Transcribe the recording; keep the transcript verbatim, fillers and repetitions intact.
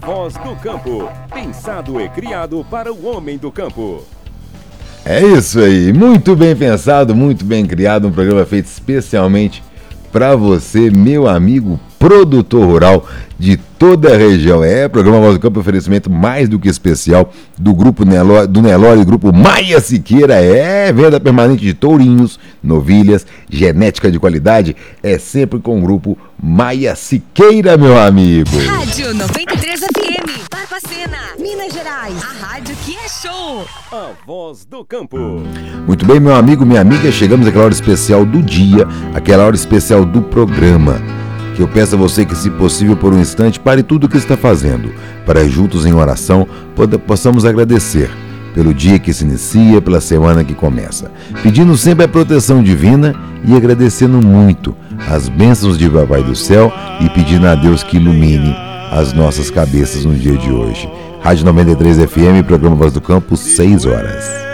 Voz do Campo, pensado e criado para o homem do campo. É isso aí, muito bem pensado, muito bem criado, um programa feito especialmente para você, meu amigo produtor rural de toda a região. É, programa Voz do Campo, oferecimento mais do que especial do Grupo Nelore, do Nelore e Grupo Maia Siqueira. É, venda permanente de tourinhos, novilhas, genética de qualidade, é sempre com o Grupo Maia Siqueira, meu amigo. Rádio noventa e três F M, Barbacena, Minas Gerais, a rádio que é show. A Voz do Campo. Muito bem, meu amigo, minha amiga, chegamos àquela hora especial do dia, aquela hora especial do programa. Que eu peço a você que, se possível, por um instante, pare tudo o que está fazendo, para juntos em oração possamos agradecer pelo dia que se inicia, pela semana que começa, pedindo sempre a proteção divina e agradecendo muito as bênçãos de Papai do Céu e pedindo a Deus que ilumine as nossas cabeças no dia de hoje. Rádio noventa e três F M, programa Voz do Campo, seis horas.